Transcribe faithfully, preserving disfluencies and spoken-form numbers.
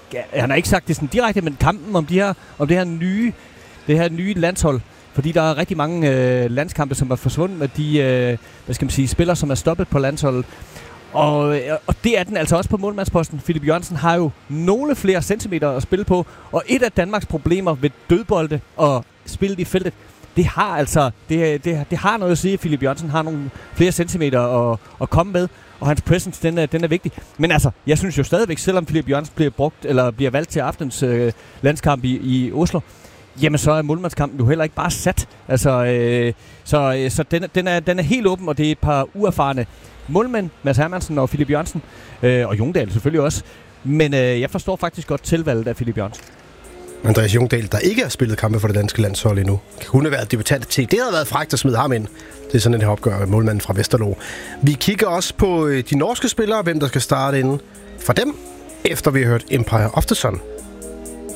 han har ikke sagt det sådan direkte, men kampen om, de her, om det her nye, det her nye landshold, fordi der er rigtig mange øh, landskampe, som er forsvundet med de, øh, hvad skal man sige, spillere, som er stoppet på landsholdet. Og, og det er den altså også på målmandsposten. Philip Jørgensen har jo nogle flere centimeter at spille på, og et af Danmarks problemer ved dødbolde og spillet i feltet, det har altså det, det, det har noget at sige, at Philip Jørgensen har nogle flere centimeter at, at komme med, og hans presence, den er, den er vigtig. Men altså, jeg synes jo stadigvæk, selvom Philip Jørgensen bliver brugt eller bliver valgt til aftens øh, landskamp i, i Oslo, jamen så er målmandskampen jo heller ikke bare sat. Altså, øh, så øh, så den, den, er, den er helt åben, og det er et par uerfarne målmænd, Mads Hermansen og Philip Jørgensen, øh, og Jungdahl selvfølgelig også. Men øh, jeg forstår faktisk godt tilvalget af Philip Jørgensen. Andreas Jungdahl, der ikke har spillet kampe for det danske landshold endnu, kunne være debutant til. Det havde været frækt at smide ham ind. Det er sådan et her opgør med målmanden fra Vesterlo. Vi kigger også på de norske spillere, hvem der skal starte inden for dem, efter vi har hørt Empire of the Sun.